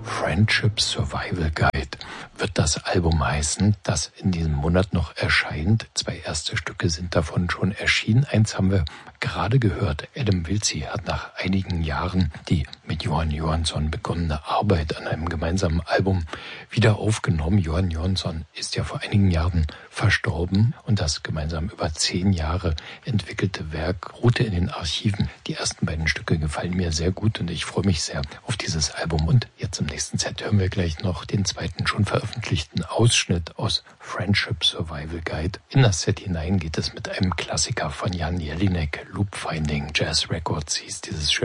Friendship Survival Guide wird das Album heißen, das in diesem Monat noch erscheint. 2 erste Stücke sind davon schon erschienen. Eins haben wir gerade gehört. Adam Wiltzie hat nach einigen Jahren die mit Johan Johansson begonnene Arbeit an einem gemeinsamen Album wieder aufgenommen. Johan Johansson ist ja vor einigen Jahren verstorben und das gemeinsam über 10 Jahre entwickelte Werk ruhte in den Archiven. Die ersten beiden Stücke gefallen mir sehr gut und ich freue mich sehr auf dieses Album. Und jetzt im nächsten Set hören wir gleich noch den zweiten schon veröffentlichten Ausschnitt aus Friendship Survival Guide. In das Set hinein geht es mit einem Klassiker von Jan Jelinek, Loop Finding Jazz Records hieß dieses schöne